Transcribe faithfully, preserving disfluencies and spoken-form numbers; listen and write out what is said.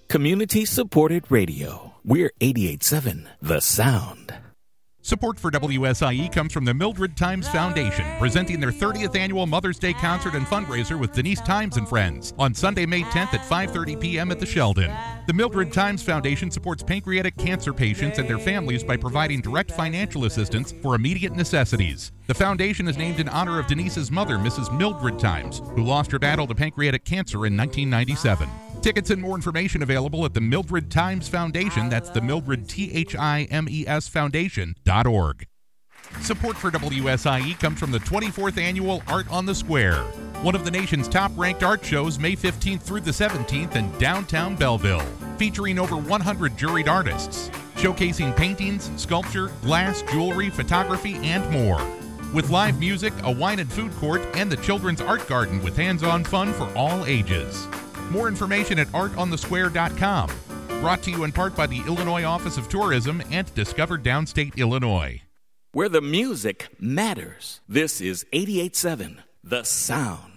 Community-supported radio. We're eighty-eight point seven The Sound. Support for W S I E comes from the Mildred Times Foundation, presenting their thirtieth annual Mother's Day concert and fundraiser with Denise Times and Friends on Sunday, May tenth at five thirty p.m. at the Sheldon. The Mildred Times Foundation supports pancreatic cancer patients and their families by providing direct financial assistance for immediate necessities. The foundation is named in honor of Denise's mother, Missus Mildred Times, who lost her battle to pancreatic cancer in nineteen ninety-seven. Tickets and more information available at the Mildred Times Foundation. That's the Mildred, T H I M E S Foundation dot org. Support for W S I E comes from the twenty-fourth Annual Art on the Square, one of the nation's top-ranked art shows, May fifteenth through the seventeenth in downtown Belleville, featuring over one hundred juried artists, showcasing paintings, sculpture, glass, jewelry, photography, and more. With live music, a wine and food court, and the Children's Art Garden with hands-on fun for all ages. More information at art on the square dot com. Brought to you in part by the Illinois Office of Tourism and Discover Downstate Illinois. Where the music matters. This is eighty-eight point seven The Sound.